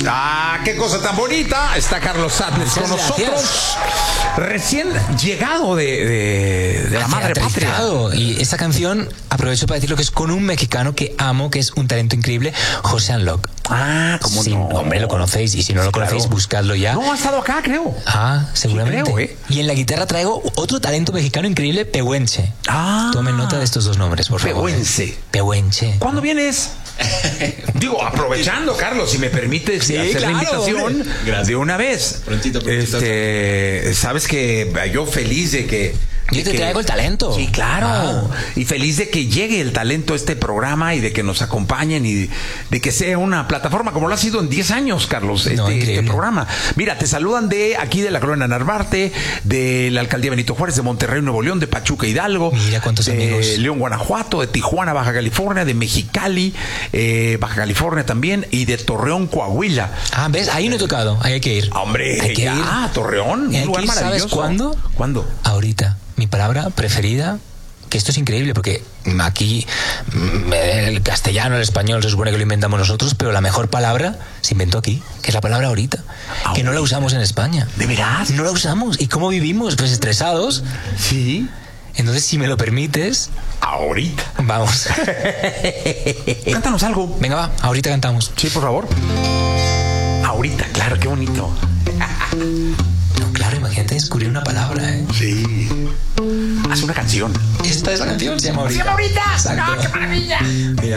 Ah, qué cosa tan bonita. Está Carlos Sadness con nosotros. Recién llegado de la madre patria. Y esta canción, aprovecho para decir lo que es con un mexicano que amo, que es un talento increíble, José Unlock. Ah, ¿cómo Sí, no? hombre, lo conocéis, y si no lo conocéis, buscadlo ya. No, ha estado acá, creo. Ah, seguramente. Sí, creo, Y en la guitarra traigo otro talento mexicano increíble, Pehuenche. Ah. Tomen nota de estos dos nombres, por favor. Pehuenche. Pehuenche. ¿Cuándo vienes? Digo, aprovechando, Carlos, si me permites hacer la invitación de una vez. Prontito. Sabes que yo feliz de que... Yo te traigo el talento. Sí, claro. Ah. Y feliz de que llegue el talento a este programa y de que nos acompañen y de que sea una plataforma como lo ha sido en 10 años, Carlos, este programa. Mira, te saludan de aquí de la Colonia Narvarte, de la Alcaldía Benito Juárez, de Monterrey, Nuevo León, de Pachuca, Hidalgo. Mira cuántos de amigos. León, Guanajuato, de Tijuana, Baja California, de Mexicali, Baja California también, y de Torreón, Coahuila. Ah, ¿ves? Ahí no he tocado. Ahí hay que ir. Hombre, hay que ir. Torreón, un lugar maravilloso. ¿Sabes cuándo? ¿Cuándo? Ahorita. Mi palabra preferida, que esto es increíble porque aquí el castellano, el español se supone que lo inventamos nosotros, pero la mejor palabra se inventó aquí, que es la palabra ahorita, que no la usamos en España. ¿De veras? No la usamos. ¿Y cómo vivimos? Pues estresados. Sí. Entonces, si me lo permites... Ahorita. Vamos. Cántanos algo. Venga, va. Ahorita cantamos. Sí, por favor. Ahorita, claro, qué bonito. No, claro, imagínate descubrir una palabra, ¿eh? Sí. Haz una canción. Esta es la canción. Se llama Ahorita. ¡Se llama Ahorita! Exacto. ¡Ah, qué maravilla! Mira.